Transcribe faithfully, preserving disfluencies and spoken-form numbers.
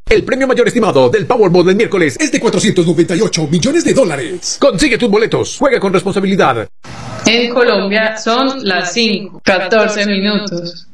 El premio mayor estimado del Powerball del miércoles es de cuatrocientos noventa y ocho millones de dólares. Consigue tus boletos. Juega con responsabilidad. En Colombia son las cinco, catorce minutos.